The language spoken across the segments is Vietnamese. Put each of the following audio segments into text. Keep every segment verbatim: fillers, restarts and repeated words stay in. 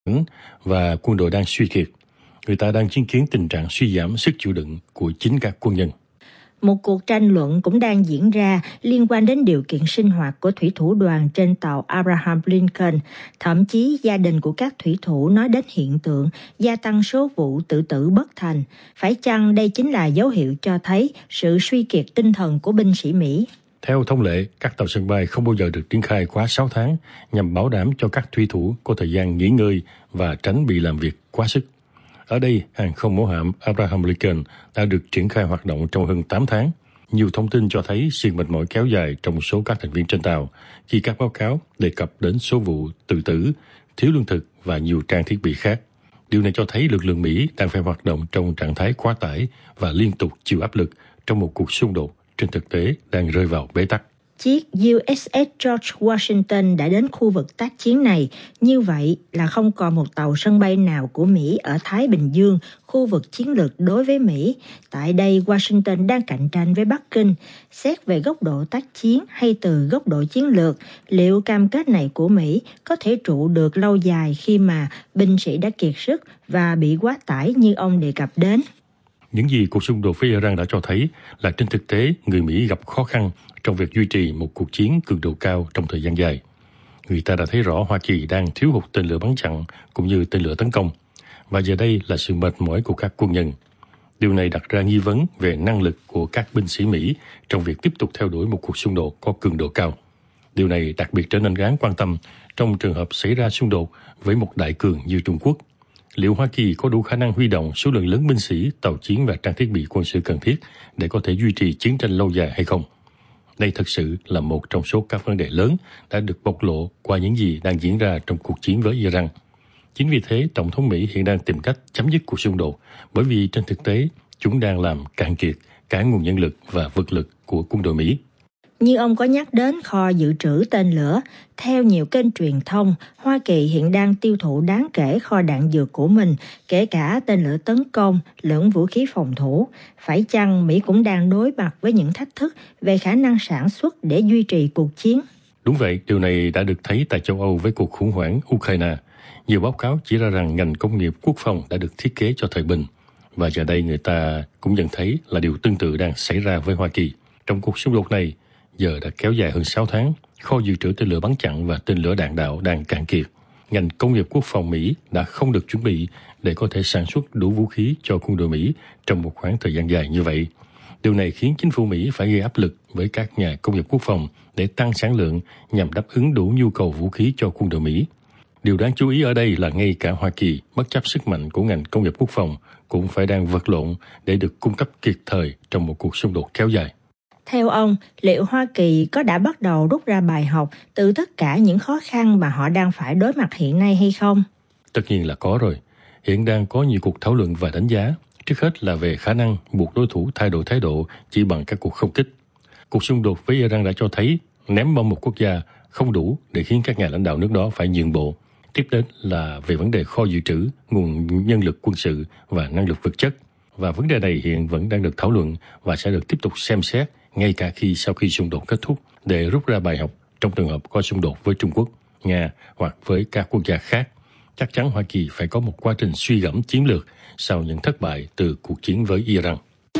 và quân đội đang suy kiệt. Người ta đang chứng kiến tình trạng suy giảm sức chịu đựng của chính các quân nhân. Một cuộc tranh luận cũng đang diễn ra liên quan đến điều kiện sinh hoạt của thủy thủ đoàn trên tàu Abraham Lincoln. Thậm chí gia đình của các thủy thủ nói đến hiện tượng gia tăng số vụ tự tử bất thành. Phải chăng đây chính là dấu hiệu cho thấy sự suy kiệt tinh thần của binh sĩ Mỹ? Theo thông lệ, các tàu sân bay không bao giờ được triển khai quá sáu tháng nhằm bảo đảm cho các thủy thủ có thời gian nghỉ ngơi và tránh bị làm việc quá sức. Ở đây, hàng không mẫu hạm Abraham Lincoln đã được triển khai hoạt động trong hơn tám tháng. Nhiều thông tin cho thấy sự mệt mỏi kéo dài trong số các thành viên trên tàu khi các báo cáo đề cập đến số vụ tự tử, thiếu lương thực và nhiều trang thiết bị khác. Điều này cho thấy lực lượng Mỹ đang phải hoạt động trong trạng thái quá tải và liên tục chịu áp lực trong một cuộc xung đột trên thực tế đang rơi vào bế tắc. Chiếc u ét ét George Washington đã đến khu vực tác chiến này. Như vậy là không còn một tàu sân bay nào của Mỹ ở Thái Bình Dương, khu vực chiến lược đối với Mỹ. Tại đây, Washington đang cạnh tranh với Bắc Kinh. Xét về góc độ tác chiến hay từ góc độ chiến lược, liệu cam kết này của Mỹ có thể trụ được lâu dài khi mà binh sĩ đã kiệt sức và bị quá tải như ông đề cập đến? Những gì cuộc xung đột với Iran đã cho thấy là trên thực tế người Mỹ gặp khó khăn trong việc duy trì một cuộc chiến cường độ cao trong thời gian dài. Người ta đã thấy rõ Hoa Kỳ đang thiếu hụt tên lửa bắn chặn cũng như tên lửa tấn công. Và giờ đây là sự mệt mỏi của các quân nhân. Điều này đặt ra nghi vấn về năng lực của các binh sĩ Mỹ trong việc tiếp tục theo đuổi một cuộc xung đột có cường độ cao. Điều này đặc biệt trở nên đáng quan tâm trong trường hợp xảy ra xung đột với một đại cường như Trung Quốc. Liệu Hoa Kỳ có đủ khả năng huy động số lượng lớn binh sĩ, tàu chiến và trang thiết bị quân sự cần thiết để có thể duy trì chiến tranh lâu dài hay không? Đây thực sự là một trong số các vấn đề lớn đã được bộc lộ qua những gì đang diễn ra trong cuộc chiến với Iran. Chính vì thế, Tổng thống Mỹ hiện đang tìm cách chấm dứt cuộc xung đột, bởi vì trên thực tế, chúng đang làm cạn kiệt cả nguồn nhân lực và vật lực của quân đội Mỹ. Như ông có nhắc đến kho dự trữ tên lửa, theo nhiều kênh truyền thông, Hoa Kỳ hiện đang tiêu thụ đáng kể kho đạn dược của mình, kể cả tên lửa tấn công, lẫn vũ khí phòng thủ. Phải chăng Mỹ cũng đang đối mặt với những thách thức về khả năng sản xuất để duy trì cuộc chiến? Đúng vậy, điều này đã được thấy tại châu Âu với cuộc khủng hoảng Ukraine. Nhiều báo cáo chỉ ra rằng ngành công nghiệp quốc phòng đã được thiết kế cho thời bình. Và giờ đây người ta cũng nhận thấy là điều tương tự đang xảy ra với Hoa Kỳ. Trong cuộc xung đột này, giờ đã kéo dài hơn sáu tháng, kho dự trữ tên lửa bắn chặn và tên lửa đạn đạo đang cạn kiệt. Ngành công nghiệp quốc phòng Mỹ đã không được chuẩn bị để có thể sản xuất đủ vũ khí cho quân đội Mỹ trong một khoảng thời gian dài như vậy. Điều này khiến chính phủ Mỹ phải gây áp lực với các nhà công nghiệp quốc phòng để tăng sản lượng nhằm đáp ứng đủ nhu cầu vũ khí cho quân đội Mỹ. Điều đáng chú ý ở đây là ngay cả Hoa Kỳ, bất chấp sức mạnh của ngành công nghiệp quốc phòng, cũng phải đang vật lộn để được cung cấp kịp thời trong một cuộc xung đột kéo dài. Theo ông, liệu Hoa Kỳ có đã bắt đầu rút ra bài học từ tất cả những khó khăn mà họ đang phải đối mặt hiện nay hay không? Tất nhiên là có rồi. Hiện đang có nhiều cuộc thảo luận và đánh giá. Trước hết là về khả năng buộc đối thủ thay đổi thái độ chỉ bằng các cuộc không kích. Cuộc xung đột với Iran đã cho thấy ném bom một quốc gia không đủ để khiến các nhà lãnh đạo nước đó phải nhượng bộ. Tiếp đến là về vấn đề kho dự trữ, nguồn nhân lực quân sự và năng lực vật chất. Và vấn đề này hiện vẫn đang được thảo luận và sẽ được tiếp tục xem xét ngay cả khi sau khi xung đột kết thúc để rút ra bài học trong trường hợp có xung đột với Trung Quốc, Nga hoặc với các quốc gia khác. Chắc chắn Hoa Kỳ phải có một quá trình suy gẫm chiến lược sau những thất bại từ cuộc chiến với Iran.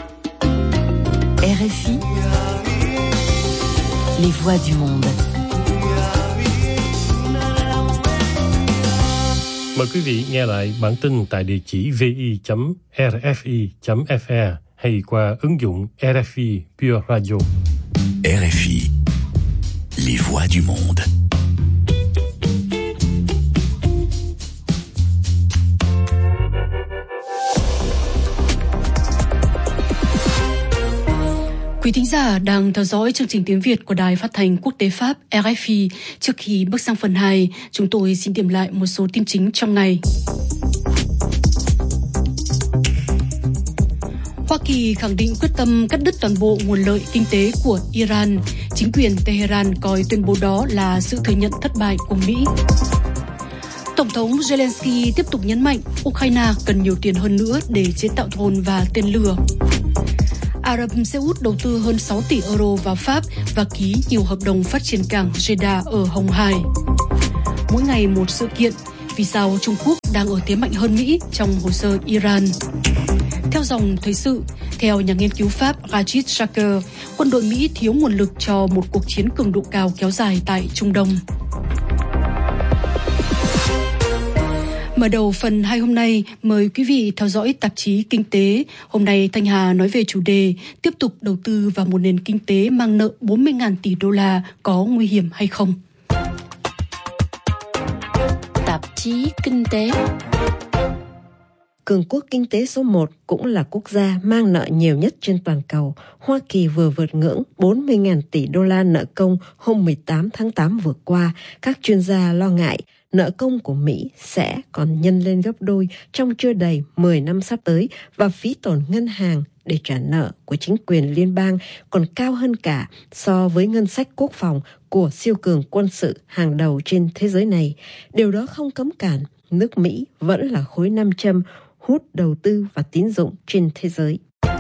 rờ ép i, les voix du monde. Mời quý vị nghe lại bản tin tại địa chỉ vi chấm rờ ép i chấm ép e hay qua ứng dụng rờ ép i Pure Radio. rờ ép i, les voix du monde. Quý thính giả đang theo dõi chương trình tiếng Việt của Đài Phát thanh Quốc tế Pháp rờ ép i. Trước khi bước sang phần hai, chúng tôi xin điểm lại một số tin chính trong ngày. Hoa Kỳ khẳng định quyết tâm cắt đứt toàn bộ nguồn lợi kinh tế của Iran. Chính quyền Tehran coi tuyên bố đó là sự thừa nhận thất bại của Mỹ. Tổng thống Zelensky tiếp tục nhấn mạnh Ukraine cần nhiều tiền hơn nữa để chế tạo drone và tên lửa. Ả Rập Xê Út đầu tư hơn sáu tỷ euro vào Pháp và ký nhiều hợp đồng phát triển cảng Jeddah ở Hồng Hải. Mỗi ngày một sự kiện, Vì sao Trung Quốc đang ở thế mạnh hơn Mỹ trong hồ sơ Iran? Theo dòng thời sự, theo nhà nghiên cứu Pháp Rajit Shaker, quân đội Mỹ thiếu nguồn lực cho một cuộc chiến cường độ cao kéo dài tại Trung Đông. Mở đầu phần hai hôm nay, mời quý vị theo dõi tạp chí Kinh tế. Hôm nay Thanh Hà nói về chủ đề tiếp tục đầu tư vào một nền kinh tế mang nợ bốn mươi nghìn tỷ đô la có nguy hiểm hay không? Tạp chí Kinh tế. Cường quốc kinh tế số một cũng là quốc gia mang nợ nhiều nhất trên toàn cầu. Hoa Kỳ vừa vượt ngưỡng bốn mươi nghìn tỷ đô la nợ công hôm mười tám tháng tám vừa qua. Các chuyên gia lo ngại nợ công của Mỹ sẽ còn nhân lên gấp đôi trong chưa đầy mười năm sắp tới và phí tổn ngân hàng để trả nợ của chính quyền liên bang còn cao hơn cả so với ngân sách quốc phòng của siêu cường quân sự hàng đầu trên thế giới này. Điều đó không cấm cản nước Mỹ vẫn là khối nam châm hút đầu tư và tín dụng trên thế giới.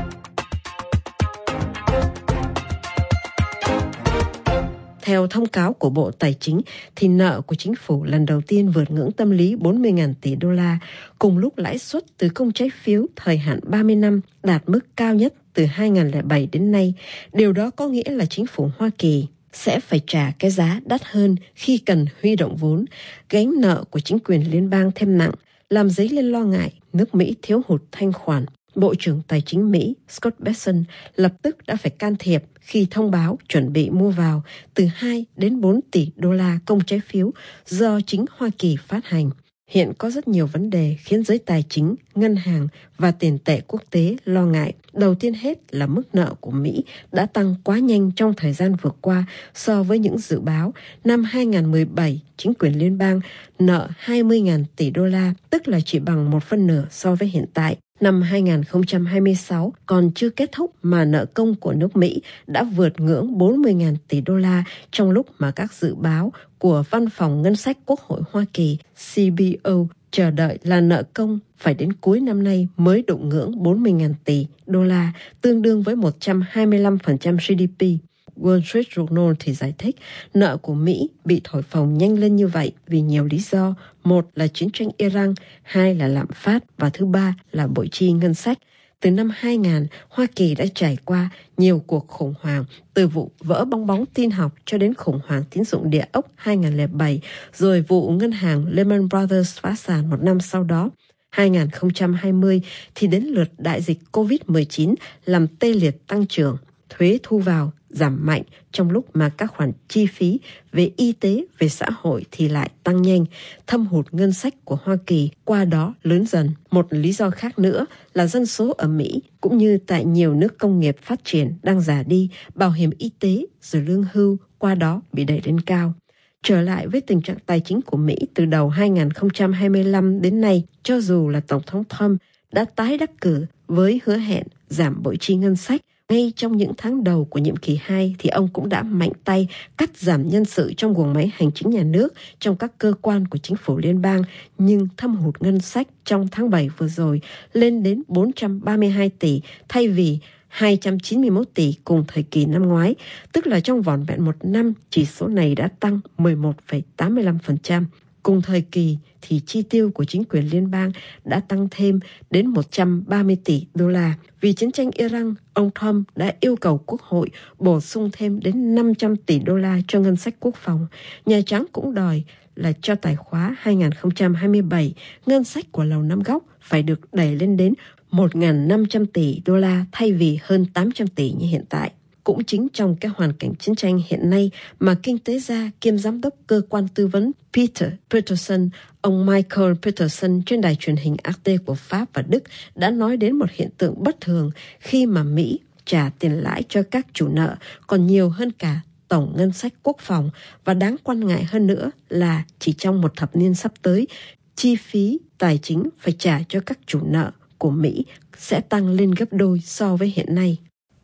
Theo thông cáo của Bộ Tài chính, thì nợ của chính phủ lần đầu tiên vượt ngưỡng tâm lý bốn mươi nghìn tỷ đô la, cùng lúc lãi suất từ công trái phiếu thời hạn ba mươi năm đạt mức cao nhất từ hai nghìn không trăm lẻ bảy đến nay. Điều đó có nghĩa là chính phủ Hoa Kỳ sẽ phải trả cái giá đắt hơn khi cần huy động vốn. Gánh nợ của chính quyền liên bang thêm nặng, làm dấy lên lo ngại nước Mỹ thiếu hụt thanh khoản. Bộ trưởng Tài chính Mỹ Scott Bessent lập tức đã phải can thiệp khi thông báo chuẩn bị mua vào từ hai đến bốn tỷ đô la công trái phiếu do chính Hoa Kỳ phát hành. Hiện có rất nhiều vấn đề khiến giới tài chính, ngân hàng và tiền tệ quốc tế lo ngại. Đầu tiên hết là mức nợ của Mỹ đã tăng quá nhanh trong thời gian vừa qua so với những dự báo. Năm hai nghìn không trăm mười bảy, chính quyền liên bang nợ hai mươi nghìn tỷ đô la, tức là chỉ bằng một phân nửa so với hiện tại. Năm hai nghìn không trăm hai mươi sáu còn chưa kết thúc mà nợ công của nước Mỹ đã vượt ngưỡng bốn mươi nghìn tỷ đô la trong lúc mà các dự báo của Văn phòng Ngân sách Quốc hội Hoa Kỳ C B O chờ đợi là nợ công phải đến cuối năm nay mới đụng ngưỡng bốn mươi nghìn tỷ đô la, tương đương với một trăm hai mươi lăm phần trăm G D P. Wall Street Journal thì giải thích nợ của Mỹ bị thổi phồng nhanh lên như vậy vì nhiều lý do. Một là chiến tranh Iran, hai là lạm phát và thứ ba là bội chi ngân sách. Từ năm hai nghìn, Hoa Kỳ đã trải qua nhiều cuộc khủng hoảng, từ vụ vỡ bong bóng tin học cho đến khủng hoảng tín dụng địa ốc hai nghìn không trăm lẻ bảy, rồi vụ ngân hàng Lehman Brothers phá sản một năm sau đó. hai nghìn không trăm hai mươi thì đến lượt đại dịch covid mười chín làm tê liệt tăng trưởng, thuế thu vào giảm mạnh trong lúc mà các khoản chi phí về y tế, về xã hội thì lại tăng nhanh. Thâm hụt ngân sách của Hoa Kỳ qua đó lớn dần. Một lý do khác nữa là dân số ở Mỹ cũng như tại nhiều nước công nghiệp phát triển đang già đi, bảo hiểm y tế rồi lương hưu qua đó bị đẩy lên cao. Trở lại với tình trạng tài chính của Mỹ từ đầu hai nghìn không trăm hai mươi lăm đến nay, cho dù là Tổng thống Trump đã tái đắc cử với hứa hẹn giảm bội chi ngân sách, ngay trong những tháng đầu của nhiệm kỳ hai thì ông cũng đã mạnh tay cắt giảm nhân sự trong guồng máy hành chính nhà nước trong các cơ quan của chính phủ liên bang, nhưng thâm hụt ngân sách trong tháng bảy vừa rồi lên đến bốn trăm ba mươi hai tỷ thay vì hai trăm chín mươi mốt tỷ cùng thời kỳ năm ngoái, tức là trong vỏn vẹn một năm chỉ số này đã tăng mười một phẩy tám mươi lăm phần trăm. Cùng thời kỳ thì chi tiêu của chính quyền liên bang đã tăng thêm đến một trăm ba mươi tỷ đô la. Vì chiến tranh Iran, ông Trump đã yêu cầu Quốc hội bổ sung thêm đến năm trăm tỷ đô la cho ngân sách quốc phòng. Nhà Trắng cũng đòi là cho tài khóa hai nghìn không trăm hai mươi bảy, ngân sách của Lầu Năm Góc phải được đẩy lên đến một nghìn năm trăm tỷ đô la thay vì hơn tám trăm tỷ như hiện tại. Cũng chính trong cái hoàn cảnh chiến tranh hiện nay mà kinh tế gia kiêm giám đốc cơ quan tư vấn Peter Peterson, ông Michael Peterson trên đài truyền hình R T của Pháp và Đức đã nói đến một hiện tượng bất thường khi mà Mỹ trả tiền lãi cho các chủ nợ còn nhiều hơn cả tổng ngân sách quốc phòng, và đáng quan ngại hơn nữa là chỉ trong một thập niên sắp tới, chi phí tài chính phải trả cho các chủ nợ của Mỹ sẽ tăng lên gấp đôi so với hiện nay.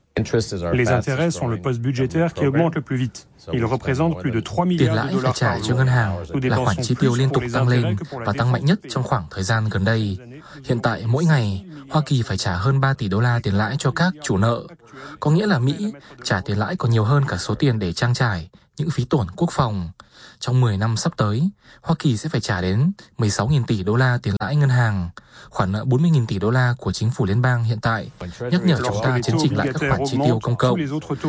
Les intérêts sont le poste budgétaire qui augmente le plus vite. Il représente plus de trois Tiền milliards lãi de phải dollars trả par cho ngân jour. hàng là khoản chi tiêu liên tục tăng lên và tăng mạnh nhất trong khoảng thời gian gần đây. Hiện tại mỗi ngày, Hoa Kỳ phải trả hơn ba tỷ đô la tiền lãi cho các chủ nợ. Có nghĩa là Mỹ trả tiền lãi còn nhiều hơn cả số tiền để trang trải những phí tổn quốc phòng. trong mười năm sắp tới, Hoa Kỳ sẽ phải trả đến mười sáu nghìn tỷ đô la tiền lãi ngân hàng, khoản nợ bốn mươi nghìn tỷ đô la của chính phủ liên bang hiện tại, nhắc nhở chúng ta chấn chỉnh lại các khoản chi tiêu công cộng.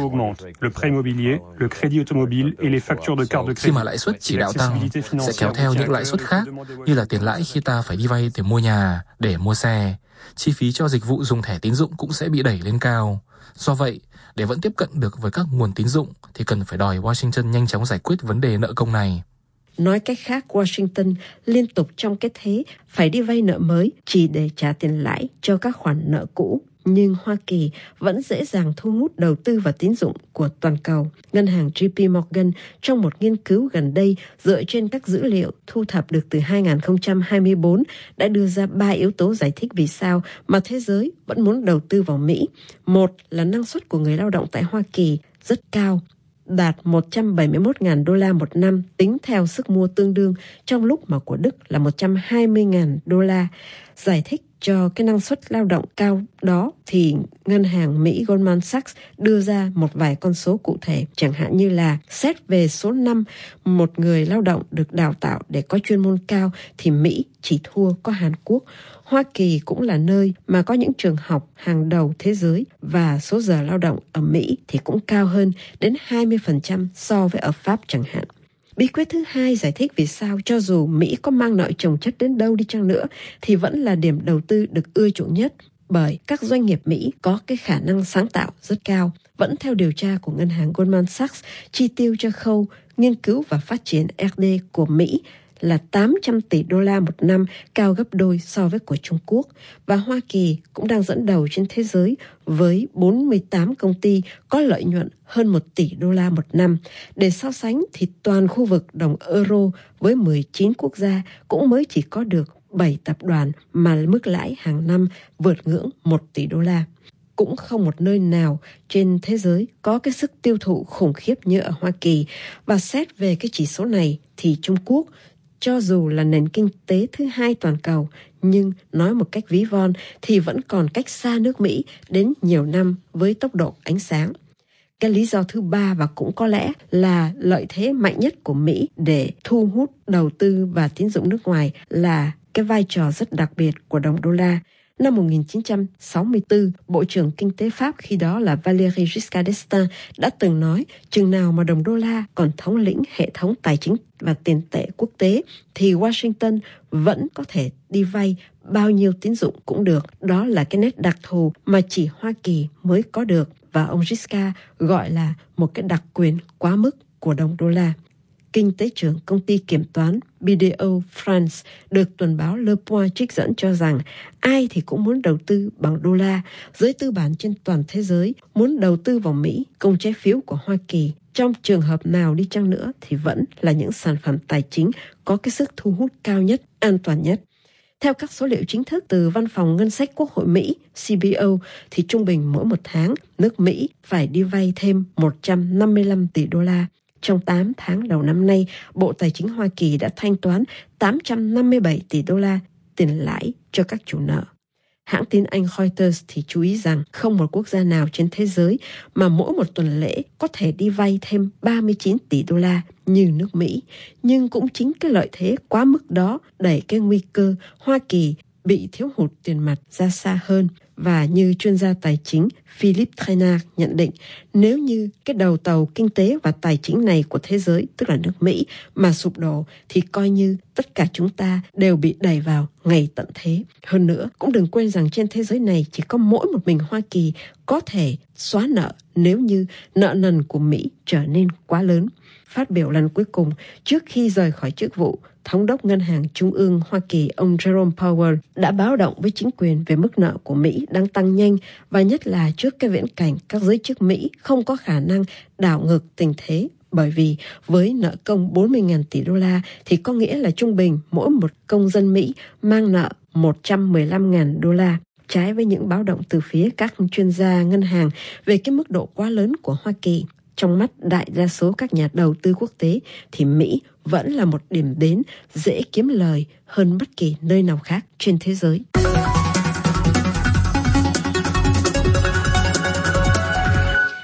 Khi mà lãi suất chỉ đạo tăng, sẽ kéo theo những lãi suất khác như là tiền lãi khi ta phải đi vay để mua nhà, để mua xe. Chi phí cho dịch vụ dùng thẻ tín dụng cũng sẽ bị đẩy lên cao. Do vậy, để vẫn tiếp cận được với các nguồn tín dụng thì cần phải đòi Washington nhanh chóng giải quyết vấn đề nợ công này. Nói cách khác, Washington liên tục trong cái thế phải đi vay nợ mới chỉ để trả tiền lãi cho các khoản nợ cũ. Nhưng Hoa Kỳ vẫn dễ dàng thu hút đầu tư và tín dụng của toàn cầu. Ngân hàng J P Morgan trong một nghiên cứu gần đây dựa trên các dữ liệu thu thập được từ hai nghìn không trăm hai mươi tư đã đưa ra ba yếu tố giải thích vì sao mà thế giới vẫn muốn đầu tư vào Mỹ. Một là năng suất của người lao động tại Hoa Kỳ rất cao, đạt một trăm bảy mươi mốt nghìn đô la một năm tính theo sức mua tương đương, trong lúc mà của Đức là một trăm hai mươi nghìn đô la. Giải thích cho cái năng suất lao động cao đó thì ngân hàng Mỹ Goldman Sachs đưa ra một vài con số cụ thể, chẳng hạn như là xét về số năm một người lao động được đào tạo để có chuyên môn cao thì Mỹ chỉ thua có Hàn Quốc. Hoa Kỳ cũng là nơi mà có những trường học hàng đầu thế giới và số giờ lao động ở Mỹ thì cũng cao hơn đến hai mươi phần trăm so với ở Pháp chẳng hạn. Bí quyết thứ hai giải thích vì sao cho dù Mỹ có mang nợ chồng chất đến đâu đi chăng nữa thì vẫn là điểm đầu tư được ưa chuộng nhất, bởi các doanh nghiệp Mỹ có cái khả năng sáng tạo rất cao. Vẫn theo điều tra của ngân hàng Goldman Sachs, chi tiêu cho khâu nghiên cứu và phát triển R and D của Mỹ là tám trăm tỷ đô la một năm, cao gấp đôi so với của Trung Quốc. Và Hoa Kỳ cũng đang dẫn đầu trên thế giới với bốn mươi tám công ty có lợi nhuận hơn một tỷ đô la một năm. Để so sánh thì toàn khu vực đồng euro với mười chín quốc gia cũng mới chỉ có được bảy tập đoàn mà mức lãi hàng năm vượt ngưỡng một tỷ đô la. Cũng không một nơi nào trên thế giới có cái sức tiêu thụ khủng khiếp như ở Hoa Kỳ. Và xét về cái chỉ số này thì Trung Quốc, cho dù là nền kinh tế thứ hai toàn cầu, nhưng nói một cách ví von thì vẫn còn cách xa nước Mỹ đến nhiều năm với tốc độ ánh sáng. Cái lý do thứ ba và cũng có lẽ là lợi thế mạnh nhất của Mỹ để thu hút đầu tư và tín dụng nước ngoài là cái vai trò rất đặc biệt của đồng đô la. Năm một nghìn chín trăm sáu mươi tư, Bộ trưởng Kinh tế Pháp khi đó là Valéry Giscard d'Estaing đã từng nói chừng nào mà đồng đô la còn thống lĩnh hệ thống tài chính và tiền tệ quốc tế thì Washington vẫn có thể đi vay bao nhiêu tín dụng cũng được. Đó là cái nét đặc thù mà chỉ Hoa Kỳ mới có được và ông Giscard gọi là một cái đặc quyền quá mức của đồng đô la. Kinh tế trưởng công ty kiểm toán B D O France được tuần báo Le Point trích dẫn cho rằng ai thì cũng muốn đầu tư bằng đô la. Giới tư bản trên toàn thế giới muốn đầu tư vào Mỹ, công trái phiếu của Hoa Kỳ trong trường hợp nào đi chăng nữa thì vẫn là những sản phẩm tài chính có cái sức thu hút cao nhất, an toàn nhất. Theo các số liệu chính thức từ Văn phòng Ngân sách Quốc hội Mỹ C B O thì trung bình mỗi một tháng nước Mỹ phải đi vay thêm một trăm năm mươi lăm tỷ đô la. Trong tám tháng đầu năm nay, Bộ Tài chính Hoa Kỳ đã thanh toán tám trăm năm mươi bảy tỷ đô la tiền lãi cho các chủ nợ. Hãng tin Anh Reuters thì chú ý rằng không một quốc gia nào trên thế giới mà mỗi một tuần lễ có thể đi vay thêm ba mươi chín tỷ đô la như nước Mỹ. Nhưng cũng chính cái lợi thế quá mức đó đẩy cái nguy cơ Hoa Kỳ bị thiếu hụt tiền mặt ra xa hơn. Và như chuyên gia tài chính Philip Trainard nhận định, nếu như cái đầu tàu kinh tế và tài chính này của thế giới, tức là nước Mỹ, mà sụp đổ, thì coi như tất cả chúng ta đều bị đẩy vào ngày tận thế. Hơn nữa, cũng đừng quên rằng trên thế giới này chỉ có mỗi một mình Hoa Kỳ có thể xóa nợ nếu như nợ nần của Mỹ trở nên quá lớn. Phát biểu lần cuối cùng trước khi rời khỏi chức vụ, Thống đốc Ngân hàng Trung ương Hoa Kỳ ông Jerome Powell đã báo động với chính quyền về mức nợ của Mỹ đang tăng nhanh và nhất là trước cái viễn cảnh các giới chức Mỹ không có khả năng đảo ngược tình thế. Bởi vì với nợ công bốn mươi nghìn tỷ đô la thì có nghĩa là trung bình mỗi một công dân Mỹ mang nợ một trăm mười lăm nghìn đô la. Trái với những báo động từ phía các chuyên gia ngân hàng về cái mức độ quá lớn của Hoa Kỳ. Trong mắt đại đa số các nhà đầu tư quốc tế thì Mỹ vẫn là một điểm đến dễ kiếm lời hơn bất kỳ nơi nào khác trên thế giới. Vừa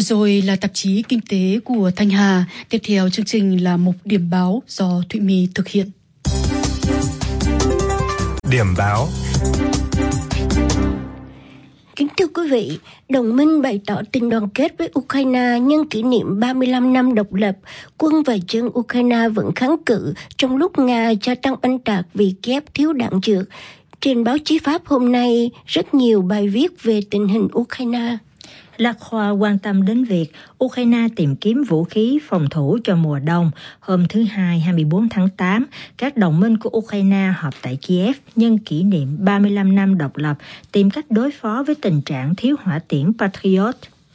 Vừa rồi là tạp chí Kinh tế của Thanh Hà. Tiếp theo chương trình là mục điểm báo do Thụy My thực hiện. Điểm báo. Kính thưa quý vị, đồng minh bày tỏ tình đoàn kết với Ukraine nhân kỷ niệm ba mươi lăm năm độc lập. Quân và dân Ukraine vẫn kháng cự trong lúc Nga gia tăng oanh tạc vì Kiev thiếu đạn dược. Trên báo chí Pháp hôm nay, rất nhiều bài viết về tình hình Ukraine. La Croix quan tâm đến việc Ukraine tìm kiếm vũ khí phòng thủ cho mùa đông. Hôm thứ Hai, hai mươi bốn tháng tám, các đồng minh của Ukraine họp tại Kiev nhân kỷ niệm ba mươi lăm năm độc lập, tìm cách đối phó với tình trạng thiếu hỏa tiễn Patriot.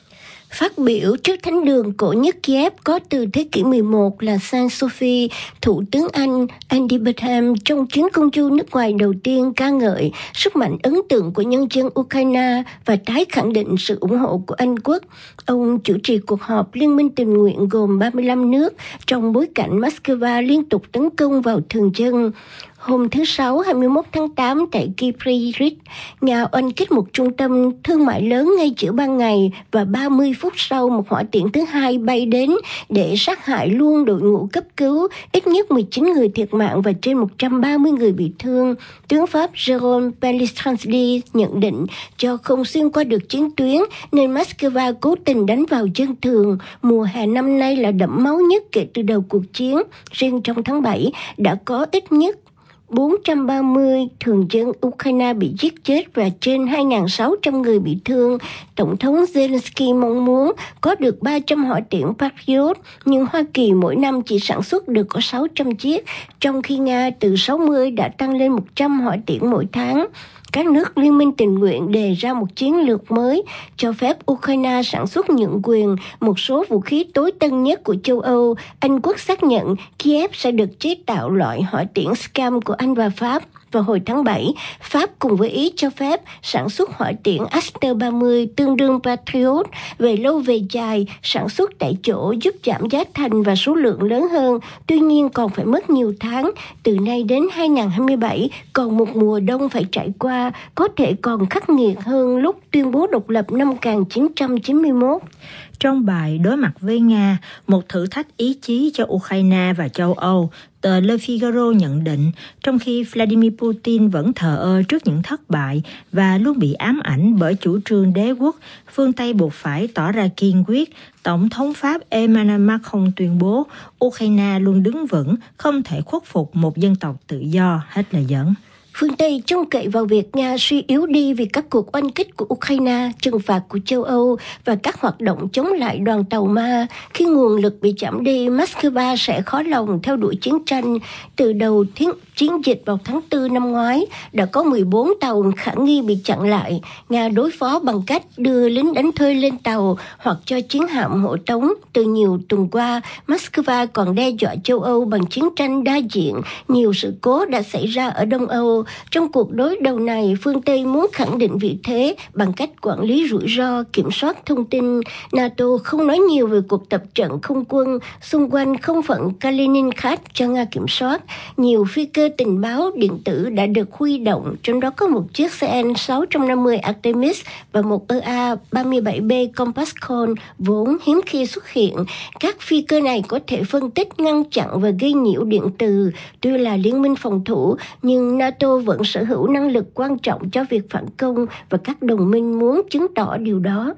Phát biểu trước thánh đường cổ nhất Kiev có từ thế kỷ mười một là Saint Sophie, Thủ tướng Anh Andy Burnham trong chuyến công du nước ngoài đầu tiên ca ngợi sức mạnh ấn tượng của nhân dân Ukraine và tái khẳng định sự ủng hộ của Anh quốc. Ông chủ trì cuộc họp Liên minh tình nguyện gồm ba mươi lăm nước trong bối cảnh Moscow liên tục tấn công vào thường dân. Hôm thứ Sáu, hai mươi mốt tháng tám tại Kryvyi, Nga oanh kích một trung tâm thương mại lớn ngay giữa ban ngày và ba mươi phút sau một hỏa tiễn thứ hai bay đến để sát hại luôn đội ngũ cấp cứu, ít nhất mười chín người thiệt mạng và trên một trăm ba mươi người bị thương. Tướng Pháp Jérôme Pellistrandi nhận định do không xuyên qua được chiến tuyến nên Moscow cố tình đánh vào dân thường. Mùa hè năm nay là đẫm máu nhất kể từ đầu cuộc chiến. Riêng trong tháng bảy đã có ít nhất bốn trăm ba mươi thường dân Ukraine bị giết chết và trên hai nghìn sáu trăm người bị thương. Tổng thống Zelensky mong muốn có được ba trăm hỏa tiễn Patriot, nhưng Hoa Kỳ mỗi năm chỉ sản xuất được có sáu trăm chiếc, trong khi Nga từ sáu mươi đã tăng lên một trăm hỏa tiễn mỗi tháng. Các nước Liên minh tình nguyện đề ra một chiến lược mới cho phép Ukraine sản xuất nhượng quyền một số vũ khí tối tân nhất của châu Âu. Anh quốc xác nhận Kiev sẽ được chế tạo loại hỏa tiễn Scam của Anh và Pháp. Vào hồi tháng bảy, Pháp cùng với Ý cho phép sản xuất hỏa tiễn Aster ba mươi tương đương Patriot. Về lâu về dài, sản xuất tại chỗ giúp giảm giá thành và số lượng lớn hơn. Tuy nhiên còn phải mất nhiều tháng, từ nay đến hai nghìn không trăm hai mươi bảy, còn một mùa đông phải trải qua, có thể còn khắc nghiệt hơn lúc tuyên bố độc lập năm một nghìn chín trăm chín mươi mốt. Trong bài đối mặt với Nga, một thử thách ý chí cho Ukraine và châu Âu, tờ Le Figaro nhận định, trong khi Vladimir Putin vẫn thờ ơ trước những thất bại và luôn bị ám ảnh bởi chủ trương đế quốc, phương Tây buộc phải tỏ ra kiên quyết. Tổng thống Pháp Emmanuel Macron tuyên bố Ukraine luôn đứng vững, không thể khuất phục một dân tộc tự do. Hết lời dẫn. Phương Tây trông cậy vào việc Nga suy yếu đi vì các cuộc oanh kích của Ukraine, trừng phạt của châu Âu và các hoạt động chống lại đoàn tàu Ma. Khi nguồn lực bị giảm đi, Moscow sẽ khó lòng theo đuổi chiến tranh. Từ đầu thiên, chiến dịch vào tháng tư năm ngoái, đã có mười bốn tàu khả nghi bị chặn lại. Nga đối phó bằng cách đưa lính đánh thuê lên tàu hoặc cho chiến hạm hộ tống. Từ nhiều tuần qua, Moscow còn đe dọa châu Âu bằng chiến tranh đa diện. Nhiều sự cố đã xảy ra ở Đông Âu. Trong cuộc đối đầu này, phương Tây muốn khẳng định vị thế bằng cách quản lý rủi ro, kiểm soát thông tin. NATO không nói nhiều về cuộc tập trận không quân xung quanh không phận Kaliningrad cho Nga kiểm soát. Nhiều phi cơ tình báo điện tử đã được huy động, trong đó có một chiếc xê en sáu trăm năm mươi Artemis và một e a ba mươi bảy B Compass Call vốn hiếm khi xuất hiện. Các phi cơ này có thể phân tích, ngăn chặn và gây nhiễu điện từ. Tuy là liên minh phòng thủ, nhưng NATO vẫn sở hữu năng lực quan trọng cho việc phản công và các đồng minh muốn chứng tỏ điều đó.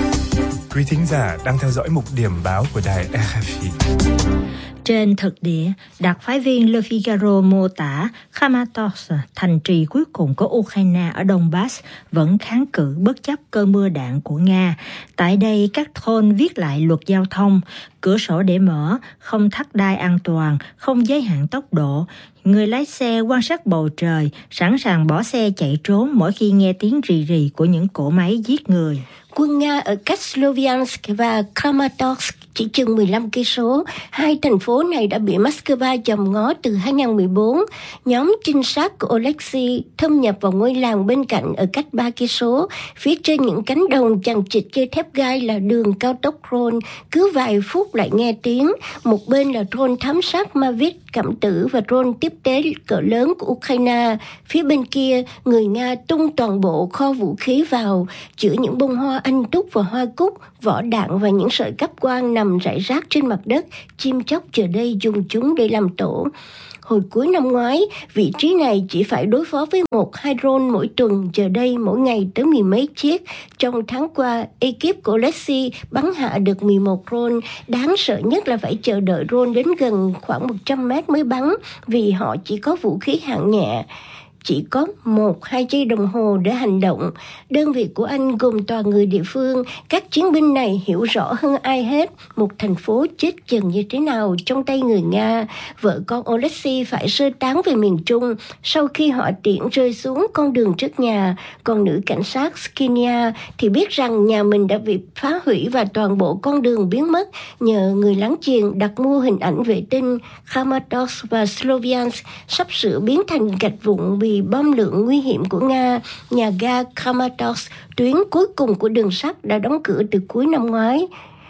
Quý thính giả đang theo dõi mục điểm báo của đài rờ ép i. Trên thực địa, đặc phái viên Le Figaro mô tả Kramatorsk, thành trì cuối cùng của Ukraine ở Donbass, vẫn kháng cự bất chấp cơn mưa đạn của Nga. Tại đây, các thôn viết lại luật giao thông, cửa sổ để mở, không thắt đai an toàn, không giới hạn tốc độ. Người lái xe quan sát bầu trời, sẵn sàng bỏ xe chạy trốn mỗi khi nghe tiếng rì rì của những cỗ máy giết người. Quân Nga ở cách Sloviansk và Kramatorsk chỉ chừng mười lăm cây số. Hai thành phố này đã bị Moscow dòm ngó từ hai nghìn không trăm mười bốn. Nhóm trinh sát của Alexei thâm nhập vào ngôi làng bên cạnh ở cách ba cây số. Phía trên những cánh đồng chằng chịt dây thép gai là đường cao tốc Ron. Cứ vài phút phút lại nghe tiếng. Một bên là drone thám sát Mavic cảm tử và drone tiếp tế cỡ lớn của Ukraine. Phía bên kia, người Nga tung toàn bộ kho vũ khí vào, chữa những bông hoa anh túc và hoa cúc, vỏ đạn và những sợi cáp quang nằm rải rác trên mặt đất, chim chóc giờ đây dùng chúng để làm tổ. Hồi cuối năm ngoái, vị trí này chỉ phải đối phó với một hai drone mỗi tuần, giờ đây mỗi ngày tới mười mấy chiếc. Trong tháng qua, ekip của Alexei bắn hạ được mười một drone. Đáng sợ nhất là phải chờ đợi drone đến gần khoảng một trăm mét mới bắn, vì họ chỉ có vũ khí hạng nhẹ. Chỉ có một, hai giây đồng hồ để hành động. Đơn vị của anh gồm toàn người địa phương. Các chiến binh này hiểu rõ hơn ai hết một thành phố chết dần như thế nào trong tay người Nga. Vợ con Alexei phải sơ tán về miền Trung sau khi họ tiễn rơi xuống con đường trước nhà. Còn nữ cảnh sát Skinia thì biết rằng nhà mình đã bị phá hủy và toàn bộ con đường biến mất nhờ người láng giềng đặt mua hình ảnh vệ tinh. Kramatorsk và Sloviansk sắp sửa biến thành gạch vụn vì bom lượng nguy hiểm của Nga. Nhà ga Kramatorsk, tuyến cuối cùng của đường sắt, đã đóng cửa từ cuối năm ngoái.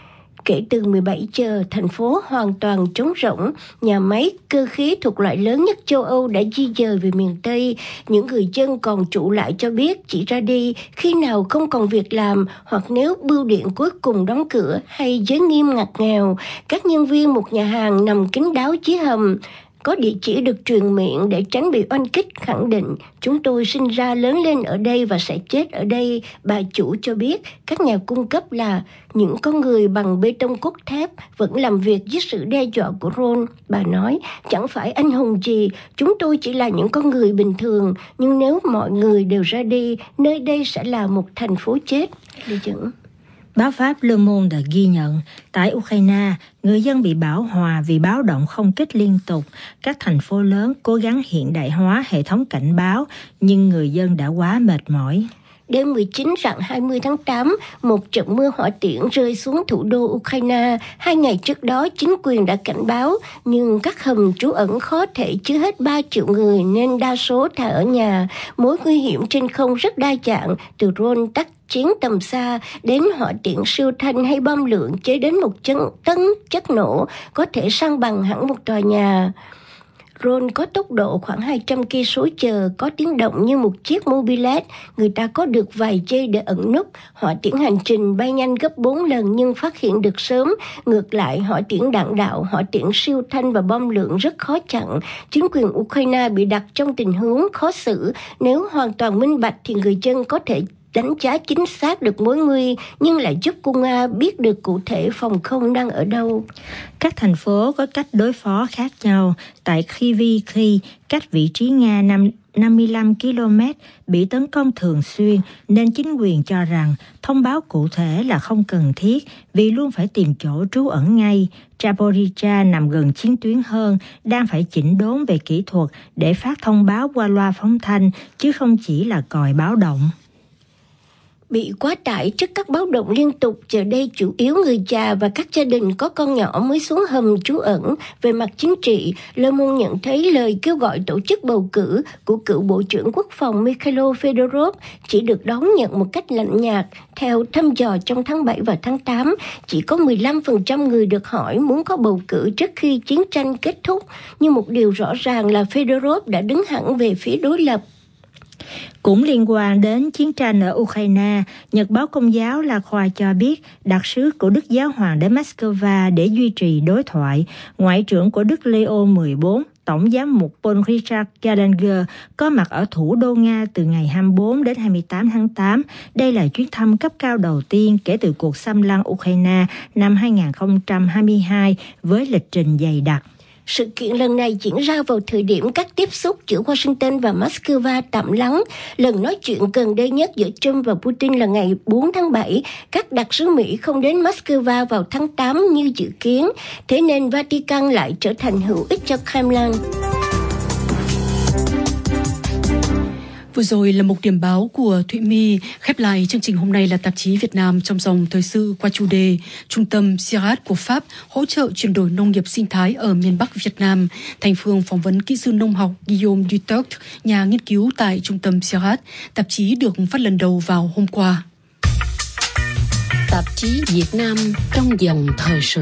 Kể từ mười bảy giờ, thành phố hoàn toàn trống rỗng. Nhà máy cơ khí thuộc loại lớn nhất châu Âu đã di dời về miền Tây. Những người dân còn trụ lại cho biết chỉ ra đi khi nào không còn việc làm, hoặc nếu bưu điện cuối cùng đóng cửa hay giới nghiêm ngặt nghèo. Các nhân viên một nhà hàng nằm kín đáo dưới hầm, có địa chỉ được truyền miệng để tránh bị oanh kích, khẳng định chúng tôi sinh ra lớn lên ở đây và sẽ chết ở đây. Bà chủ cho biết các nhà cung cấp là những con người bằng bê tông cốt thép vẫn làm việc dưới sự đe dọa của drone. Bà nói, chẳng phải anh hùng gì, chúng tôi chỉ là những con người bình thường, nhưng nếu mọi người đều ra đi, nơi đây sẽ là một thành phố chết. Đi dẫn. Báo Pháp Le Monde đã ghi nhận, tại Ukraine, người dân bị bão hòa vì báo động không kích liên tục. Các thành phố lớn cố gắng hiện đại hóa hệ thống cảnh báo, nhưng người dân đã quá mệt mỏi. Đêm mười chín rạng hai mươi tháng tám, một trận mưa hỏa tiễn rơi xuống thủ đô Ukraine. Hai ngày trước đó, chính quyền đã cảnh báo, nhưng các hầm trú ẩn khó thể chứa hết ba triệu người nên đa số thà ở nhà. Mối nguy hiểm trên không rất đa dạng, từ drone tác chiến tầm xa đến hỏa tiễn siêu thanh hay bom lượng chế đến một chân tấn chất nổ có thể san bằng hẳn một tòa nhà. Drone có tốc độ khoảng hai trăm ki lô mét trên giờ, có tiếng động như một chiếc mobilet. Người ta có được vài giây để ẩn núp. Hỏa tiễn hành trình bay nhanh gấp bốn lần nhưng phát hiện được sớm. Ngược lại, hỏa tiễn đạn đạo, hỏa tiễn siêu thanh và bom lượng rất khó chặn. Chính quyền Ukraine bị đặt trong tình huống khó xử. Nếu hoàn toàn minh bạch thì người dân có thể đánh giá chính xác được mối nguy, nhưng lại giúp quân Nga biết được cụ thể phòng không đang ở đâu. Các thành phố có cách đối phó khác nhau. Tại Kryvyi, cách vị trí Nga năm mươi lăm ki lô mét, bị tấn công thường xuyên, nên chính quyền cho rằng thông báo cụ thể là không cần thiết vì luôn phải tìm chỗ trú ẩn ngay. Zaporizhzhia nằm gần chiến tuyến hơn, đang phải chỉnh đốn về kỹ thuật để phát thông báo qua loa phóng thanh, chứ không chỉ là còi báo động. Bị quá tải trước các báo động liên tục, giờ đây chủ yếu người già và các gia đình có con nhỏ mới xuống hầm trú ẩn. Về mặt chính trị, Le Monde nhận thấy lời kêu gọi tổ chức bầu cử của cựu Bộ trưởng Quốc phòng Mikhailo Fedorov chỉ được đón nhận một cách lạnh nhạt. Theo thăm dò trong tháng bảy và tháng tám, chỉ có mười lăm phần trăm người được hỏi muốn có bầu cử trước khi chiến tranh kết thúc. Nhưng một điều rõ ràng là Fedorov đã đứng hẳn về phía đối lập. Cũng liên quan đến chiến tranh ở Ukraine, Nhật báo Công giáo La Croix cho biết đặc sứ của Đức Giáo Hoàng đến Moscow để duy trì đối thoại. Ngoại trưởng của Đức Leo mười bốn, Tổng giám mục Paul Richard Gallagher có mặt ở thủ đô Nga từ ngày hai mươi bốn đến hai mươi tám tháng tám. Đây là chuyến thăm cấp cao đầu tiên kể từ cuộc xâm lăng Ukraine năm hai không hai hai với lịch trình dày đặc. Sự kiện lần này diễn ra vào thời điểm các tiếp xúc giữa Washington và Moscow tạm lắng. Lần nói chuyện gần đây nhất giữa Trump và Putin là ngày bốn tháng bảy. Các đặc sứ Mỹ không đến Moscow vào tháng tám như dự kiến. Thế nên Vatican lại trở thành hữu ích cho Kremlin. Vừa rồi là một điểm báo của Thụy My. Khép lại chương trình hôm nay là tạp chí Việt Nam trong dòng thời sự qua chủ đề Trung tâm Sirat của Pháp hỗ trợ chuyển đổi nông nghiệp sinh thái ở miền Bắc Việt Nam. Thành Phương phỏng vấn kỹ sư nông học Guillaume Dutourt, nhà nghiên cứu tại Trung tâm Sirat. Tạp chí được phát lần đầu vào hôm qua. Tạp chí Việt Nam trong dòng thời sự.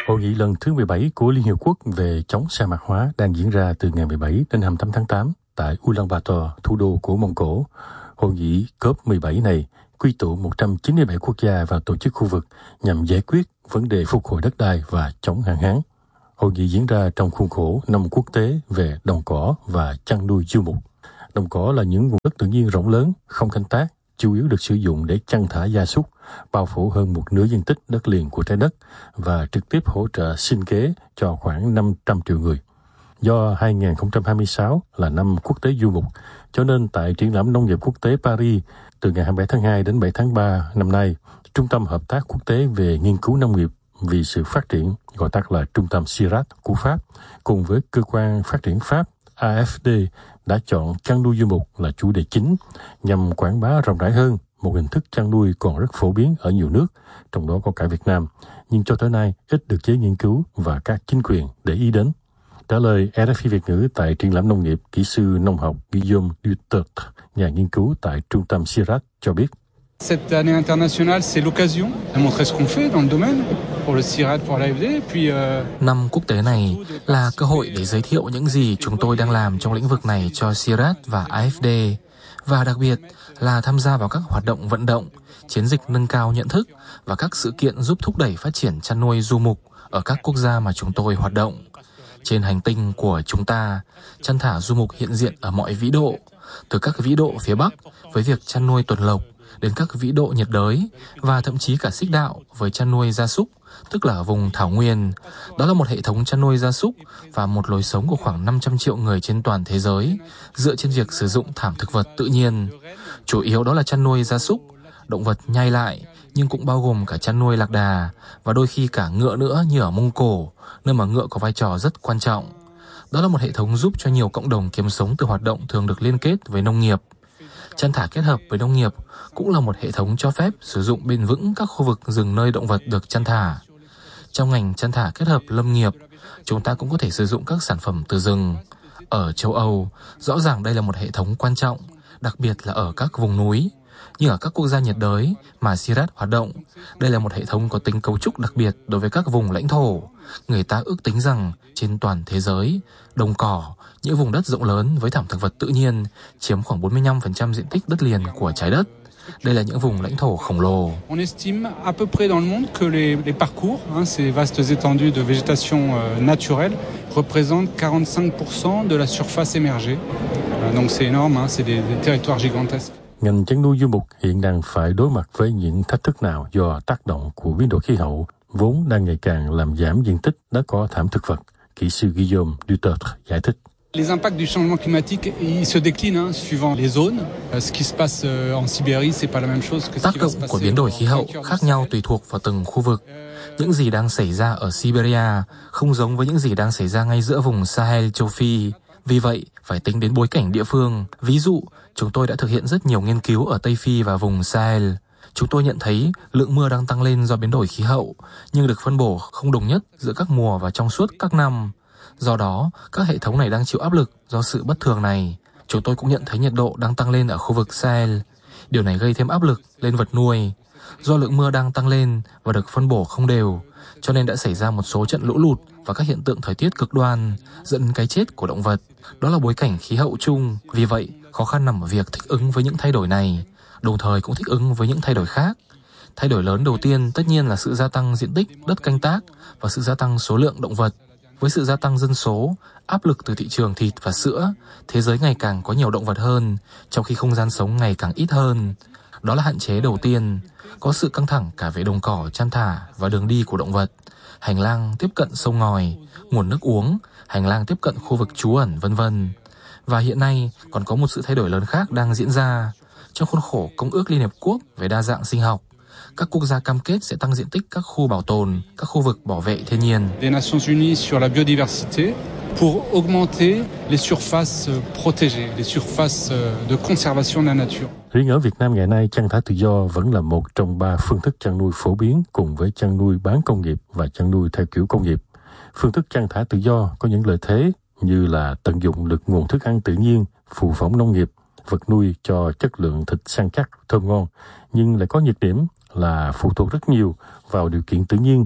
Hội nghị lần thứ mười bảy của Liên Hiệp Quốc về chống sa mạc hóa đang diễn ra từ ngày mười bảy đến hai mươi tám tháng tám tại Ulaanbaatar, thủ đô của Mông Cổ. Hội nghị cốp mười bảy này quy tụ một trăm chín mươi bảy quốc gia và tổ chức khu vực nhằm giải quyết vấn đề phục hồi đất đai và chống hạn hán. Hội nghị diễn ra trong khuôn khổ năm quốc tế về đồng cỏ và chăn nuôi du mục. Đồng cỏ là những vùng đất tự nhiên rộng lớn, không canh tác, chủ yếu được sử dụng để chăn thả gia súc, bao phủ hơn một nửa diện tích đất liền của trái đất và trực tiếp hỗ trợ sinh kế cho khoảng năm trăm triệu người. Do hai không hai sáu là năm quốc tế du mục, cho nên tại triển lãm nông nghiệp quốc tế Paris từ ngày hai mươi bảy tháng hai đến bảy tháng ba năm nay, Trung tâm Hợp tác Quốc tế về Nghiên cứu Nông nghiệp vì sự phát triển, gọi tắt là Trung tâm xê i rát của Pháp, cùng với Cơ quan Phát triển Pháp a ép đê đã chọn chăn nuôi du mục là chủ đề chính nhằm quảng bá rộng rãi hơn một hình thức chăn nuôi còn rất phổ biến ở nhiều nước, trong đó có cả Việt Nam, nhưng cho tới nay ít được giới nghiên cứu và các chính quyền để ý đến. Trả lời rờ ép i Việt ngữ tại triển lãm nông nghiệp, kỹ sư nông học Guillaume Duterte, nhà nghiên cứu tại Trung tâm xê i rát cho biết. Cette année internationale, c'est l'occasion de montrer ce qu'on fait dans le domaine pour le xê i rát, pour l'a ép đê. Puis uh... năm quốc tế này là cơ hội để giới thiệu những gì chúng tôi đang làm trong lĩnh vực này cho xê i rát và a ép đê, và đặc biệt là tham gia vào các hoạt động vận động, chiến dịch nâng cao nhận thức và các sự kiện giúp thúc đẩy phát triển chăn nuôi du mục ở các quốc gia mà chúng tôi hoạt động. Trên hành tinh của chúng ta, chăn thả du mục hiện diện ở mọi vĩ độ, từ các vĩ độ phía Bắc với việc chăn nuôi tuần lộc đến các vĩ độ nhiệt đới và thậm chí cả xích đạo với chăn nuôi gia súc, tức là ở vùng thảo nguyên. Đó là một hệ thống chăn nuôi gia súc và một lối sống của khoảng năm trăm triệu người trên toàn thế giới dựa trên việc sử dụng thảm thực vật tự nhiên. Chủ yếu đó là chăn nuôi gia súc, động vật nhai lại, nhưng cũng bao gồm cả chăn nuôi lạc đà và đôi khi cả ngựa nữa như ở Mông Cổ, nơi mà ngựa có vai trò rất quan trọng. Đó là một hệ thống giúp cho nhiều cộng đồng kiếm sống từ hoạt động thường được liên kết với nông nghiệp. Chăn thả kết hợp với nông nghiệp cũng là một hệ thống cho phép sử dụng bền vững các khu vực rừng nơi động vật được chăn thả. Trong ngành chăn thả kết hợp lâm nghiệp, chúng ta cũng có thể sử dụng các sản phẩm từ rừng. Ở châu Âu, rõ ràng đây là một hệ thống quan trọng, đặc biệt là ở các vùng núi. Nhưng ở các quốc gia nhiệt đới mà xê i rát hoạt động, đây là một hệ thống có tính cấu trúc đặc biệt đối với các vùng lãnh thổ. Người ta ước tính rằng trên toàn thế giới, đồng cỏ, những vùng đất rộng lớn với thảm thực vật tự nhiên chiếm khoảng bốn mươi lăm phần trăm diện tích đất liền của trái đất. Đây là những vùng lãnh thổ khổng lồ. On estime à peu près dans le monde que les, les parcours, hein, ces vastes étendues de végétation euh, naturelle représentent quarante-cinq pour cent de la surface émergée. Euh, donc c'est énorme, hein, c'est des, des territoires gigantesques. Ngành chăn nuôi du mục hiện đang phải đối mặt với những thách thức nào do tác động của biến đổi khí hậu, vốn đang ngày càng làm giảm diện tích đất có thảm thực vật? Kỹ sư Guillaume Duterte giải thích. Les impacts du changement climatique, ils se déclinent hein, suivant les zones. Ce qui se passe en Sibérie, c'est pas la même chose que ce qui va se passer. Tác động của biến đổi khí hậu khác nhau tùy thuộc vào từng khu vực. Những gì đang xảy ra ở Siberia không giống với những gì đang xảy ra ngay giữa vùng Sahel châu Phi. Vì vậy, phải tính đến bối cảnh địa phương. Ví dụ, chúng tôi đã thực hiện rất nhiều nghiên cứu ở Tây Phi và vùng Sahel. Chúng tôi nhận thấy lượng mưa đang tăng lên do biến đổi khí hậu, nhưng được phân bổ không đồng nhất giữa các mùa và trong suốt các năm. Do đó, các hệ thống này đang chịu áp lực do sự bất thường này. Chúng tôi cũng nhận thấy nhiệt độ đang tăng lên ở khu vực Sahel. Điều này gây thêm áp lực lên vật nuôi. Do lượng mưa đang tăng lên và được phân bổ không đều, cho nên đã xảy ra một số trận lũ lụt và các hiện tượng thời tiết cực đoan, dẫn đến cái chết của động vật. Đó là bối cảnh khí hậu chung. Vì vậy, khó khăn nằm ở việc thích ứng với những thay đổi này, đồng thời cũng thích ứng với những thay đổi khác. Thay đổi lớn đầu tiên tất nhiên là sự gia tăng diện tích đất canh tác và sự gia tăng số lượng động vật. Với sự gia tăng dân số, áp lực từ thị trường thịt và sữa, thế giới ngày càng có nhiều động vật hơn, trong khi không gian sống ngày càng ít hơn. Đó là hạn chế đầu tiên. Có sự căng thẳng cả về đồng cỏ chăn thả và đường đi của động vật, hành lang tiếp cận sông ngòi, nguồn nước uống, hành lang tiếp cận khu vực trú ẩn, vân vân. Và hiện nay còn có một sự thay đổi lớn khác đang diễn ra. Trong khuôn khổ Công ước Liên Hợp Quốc về đa dạng sinh học, các quốc gia cam kết sẽ tăng diện tích các khu bảo tồn, các khu vực bảo vệ thiên nhiên. Les Nations Unies sur la biodiversité pour augmenter les surfaces protégées, les surfaces de conservation de la nature. Riêng ở Việt Nam ngày nay, chăn thả tự do vẫn là một trong ba phương thức chăn nuôi phổ biến cùng với chăn nuôi bán công nghiệp và chăn nuôi theo kiểu công nghiệp. Phương thức chăn thả tự do có những lợi thế như là tận dụng được nguồn thức ăn tự nhiên, phù phỏng nông nghiệp, vật nuôi cho chất lượng thịt săn chắc, thơm ngon, nhưng lại có nhược điểm là phụ thuộc rất nhiều vào điều kiện tự nhiên,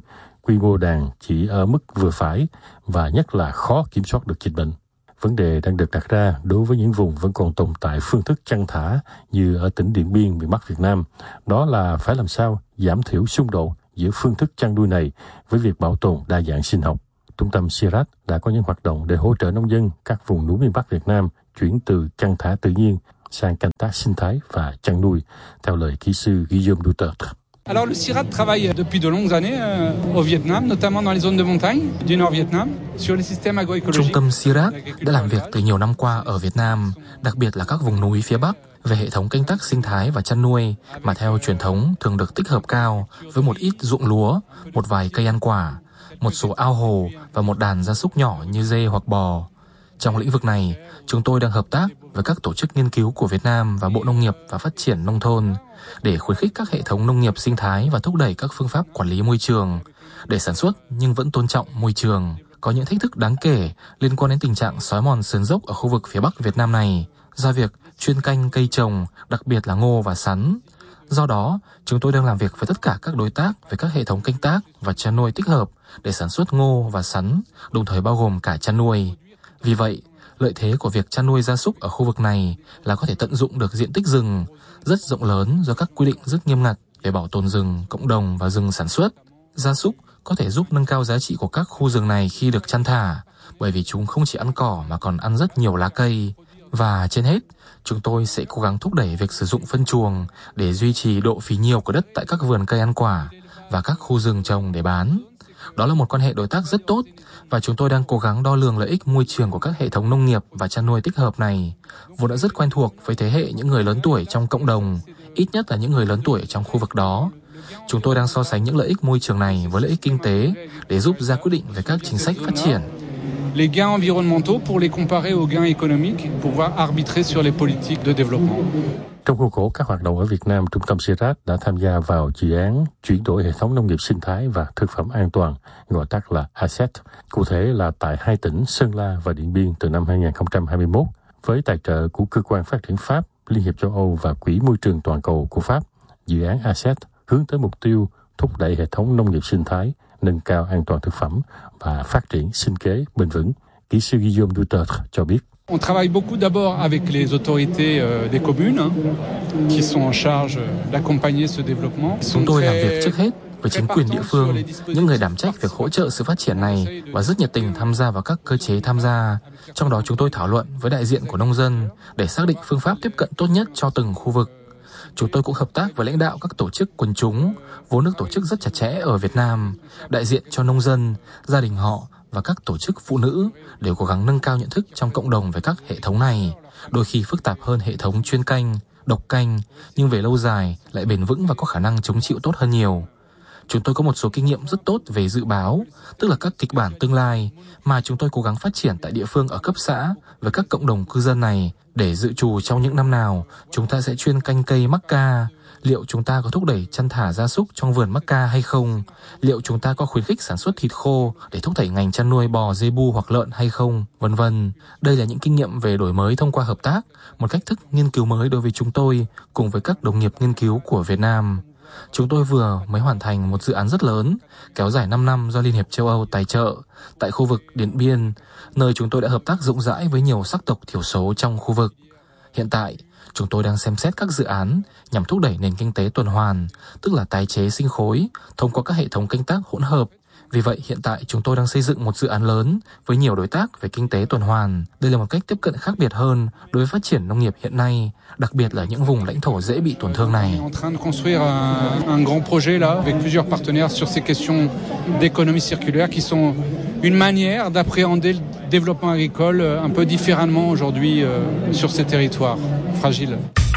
quy mô đàn chỉ ở mức vừa phải và nhất là khó kiểm soát được dịch bệnh. Vấn đề đang được đặt ra đối với những vùng vẫn còn tồn tại phương thức chăn thả như ở tỉnh Điện Biên, miền Bắc Việt Nam, đó là phải làm sao giảm thiểu xung đột giữa phương thức chăn nuôi này với việc bảo tồn đa dạng sinh học. Trung tâm xê i rát đã có những hoạt động để hỗ trợ nông dân các vùng núi miền Bắc Việt Nam chuyển từ chăn thả tự nhiên sang canh tác sinh thái và chăn nuôi, theo lời kỹ sư Guillaume Duterte. Alors le xê i rát travaille depuis de longues années euh, au Vietnam, notamment dans les zones de montagne du Nord Vietnam, sur les systèmes agroécologiques. Trung tâm xê i rát đã làm việc từ nhiều năm qua ở Việt Nam, đặc biệt là các vùng núi phía Bắc, về hệ thống canh tác sinh thái và chăn nuôi mà theo truyền thống thường được tích hợp cao với một ít ruộng lúa, một vài cây ăn quả, một số ao hồ và một đàn gia súc nhỏ như dê hoặc bò. Trong lĩnh vực này, chúng tôi đang hợp tác với các tổ chức nghiên cứu của Việt Nam và Bộ Nông nghiệp và Phát triển Nông thôn để khuyến khích các hệ thống nông nghiệp sinh thái và thúc đẩy các phương pháp quản lý môi trường để sản xuất nhưng vẫn tôn trọng môi trường. Có những thách thức đáng kể liên quan đến tình trạng xói mòn sườn dốc ở khu vực phía Bắc Việt Nam này do việc chuyên canh cây trồng, đặc biệt là ngô và sắn. Do đó, chúng tôi đang làm việc với tất cả các đối tác về các hệ thống canh tác và chăn nuôi tích hợp để sản xuất ngô và sắn, đồng thời bao gồm cả chăn nuôi. Vì vậy, lợi thế của việc chăn nuôi gia súc ở khu vực này là có thể tận dụng được diện tích rừng rất rộng lớn do các quy định rất nghiêm ngặt về bảo tồn rừng, cộng đồng và rừng sản xuất. Gia súc có thể giúp nâng cao giá trị của các khu rừng này khi được chăn thả, bởi vì chúng không chỉ ăn cỏ mà còn ăn rất nhiều lá cây. Và trên hết, chúng tôi sẽ cố gắng thúc đẩy việc sử dụng phân chuồng để duy trì độ phì nhiêu của đất tại các vườn cây ăn quả và các khu rừng trồng để bán. Đó là một quan hệ đối tác rất tốt và chúng tôi đang cố gắng đo lường lợi ích môi trường của các hệ thống nông nghiệp và chăn nuôi tích hợp này, vốn đã rất quen thuộc với thế hệ những người lớn tuổi trong cộng đồng, ít nhất là những người lớn tuổi trong khu vực đó. Chúng tôi đang so sánh những lợi ích môi trường này với lợi ích kinh tế để giúp ra quyết định về các chính sách phát triển. Les gains environnementaux pour les comparer aux gains économiques, pour pouvoir arbitrer sur les politiques de développement. Trong khuôn khổ các hoạt động ở Việt Nam, Trung tâm xê i rát đã tham gia vào dự án chuyển đổi hệ thống nông nghiệp sinh thái và thực phẩm an toàn, gọi tắt là a ét e tê, cụ thể là tại hai tỉnh Sơn La và Điện Biên từ năm hai không hai mốt, với tài trợ của Cơ quan Phát triển Pháp, Liên hiệp châu Âu và Quỹ Môi trường Toàn cầu của Pháp. Dự án a ét e tê hướng tới mục tiêu thúc đẩy hệ thống nông nghiệp sinh thái, nâng cao an toàn thực phẩm và phát triển sinh kế bền vững. Kỹ sư Guillaume Duterte cho biết. On travaille beaucoup d'abord avec les autorités euh, des communes hein, qui sont en charge d'accompagner ce développement. Chúng tôi làm việc trước hết với chính quyền địa phương, những người đảm trách việc hỗ trợ sự phát triển này và rất nhiệt tình tham gia vào các cơ chế tham gia. Trong đó chúng tôi thảo luận với đại diện của nông dân để xác định phương pháp tiếp cận tốt nhất cho từng khu vực. Chúng tôi cũng hợp tác với lãnh đạo các tổ chức quần chúng, vốn được tổ chức rất chặt chẽ ở Việt Nam, đại diện cho nông dân, gia đình họ và các tổ chức phụ nữ để cố gắng nâng cao nhận thức trong cộng đồng về các hệ thống này, đôi khi phức tạp hơn hệ thống chuyên canh, độc canh, nhưng về lâu dài lại bền vững và có khả năng chống chịu tốt hơn nhiều. Chúng tôi có một số kinh nghiệm rất tốt về dự báo, tức là các kịch bản tương lai mà chúng tôi cố gắng phát triển tại địa phương ở cấp xã với các cộng đồng cư dân này để dự trù trong những năm nào chúng ta sẽ chuyên canh cây mắc ca. Liệu chúng ta có thúc đẩy chăn thả gia súc trong vườn mắc ca hay không? Liệu chúng ta có khuyến khích sản xuất thịt khô để thúc đẩy ngành chăn nuôi bò, dê bu hoặc lợn hay không? Vân vân. Đây là những kinh nghiệm về đổi mới thông qua hợp tác, một cách thức nghiên cứu mới đối với chúng tôi cùng với các đồng nghiệp nghiên cứu của Việt Nam. Chúng tôi vừa mới hoàn thành một dự án rất lớn, kéo dài năm năm do Liên hiệp châu Âu tài trợ, tại khu vực Điện Biên, nơi chúng tôi đã hợp tác rộng rãi với nhiều sắc tộc thiểu số trong khu vực. Hiện tại, chúng tôi đang xem xét các dự án nhằm thúc đẩy nền kinh tế tuần hoàn, tức là tái chế sinh khối, thông qua các hệ thống canh tác hỗn hợp. Vì vậy, hiện tại chúng tôi đang xây dựng một dự án lớn với nhiều đối tác về kinh tế tuần hoàn. Đây là một cách tiếp cận khác biệt hơn đối với phát triển nông nghiệp hiện nay, đặc biệt là những vùng lãnh thổ dễ bị tổn thương này. On est en train de construire un, un grand projet là avec plusieurs partenaires sur ces questions d'économie circulaire qui sont une manière d'appréhender le développement agricole un peu différemment aujourd'hui sur ces territoires fragiles.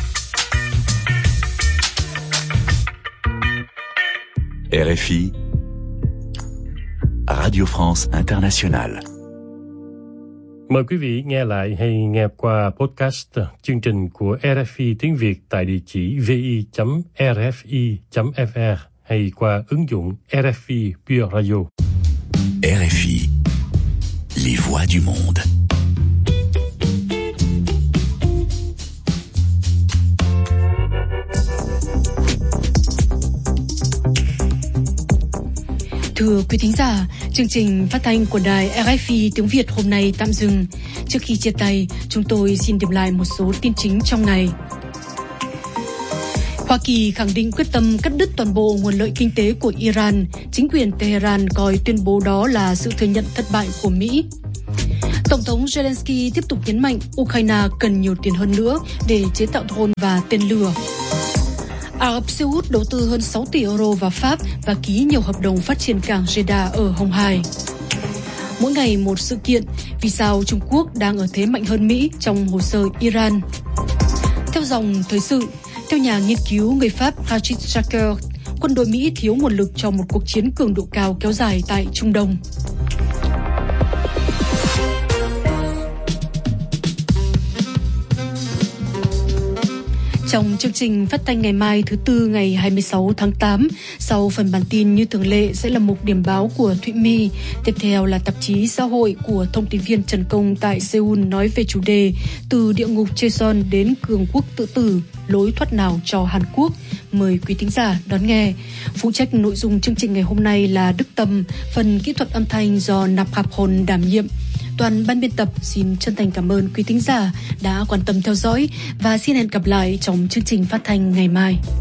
R F I Radio France Internationale. Mời quý vị nghe lại hay nghe qua podcast chương trình của R F I tiếng Việt tại địa chỉ vi chấm r f i chấm f r hay qua ứng dụng R F I Pure Radio. R F I, les voix du monde. Thưa quý thính giả, chương trình phát thanh của đài rờ ép i tiếng Việt hôm nay tạm dừng. Trước khi chia tay, chúng tôi xin điểm lại một số tin chính trong ngày. Hoa Kỳ khẳng định quyết tâm cắt đứt toàn bộ nguồn lợi kinh tế của Iran. Chính quyền Tehran coi tuyên bố đó là sự thừa nhận thất bại của Mỹ. Tổng thống Zelensky tiếp tục nhấn mạnh Ukraine cần nhiều tiền hơn nữa để chế tạo drone và tên lửa. Ả Rập Xê Út đầu tư hơn sáu tỷ euro vào Pháp và ký nhiều hợp đồng phát triển cảng Jeddah ở Hồng Hải. Mỗi ngày một sự kiện, vì sao Trung Quốc đang ở thế mạnh hơn Mỹ trong hồ sơ Iran. Theo dòng thời sự, theo nhà nghiên cứu người Pháp Rachid Shaker, quân đội Mỹ thiếu nguồn lực cho một cuộc chiến cường độ cao kéo dài tại Trung Đông. Trong chương trình phát thanh ngày mai thứ Tư ngày hai mươi sáu tháng tám, sau phần bản tin như thường lệ sẽ là mục điểm báo của Thụy My. Tiếp theo là tạp chí xã hội của thông tin viên Trần Công tại Seoul nói về chủ đề từ địa ngục Cheon đến cường quốc tự tử, lối thoát nào cho Hàn Quốc. Mời quý thính giả đón nghe. Phụ trách nội dung chương trình ngày hôm nay là Đức Tâm, phần kỹ thuật âm thanh do Nạp Hạp Hồn đảm nhiệm. Toàn ban biên tập xin chân thành cảm ơn quý thính giả đã quan tâm theo dõi và xin hẹn gặp lại trong chương trình phát thanh ngày mai.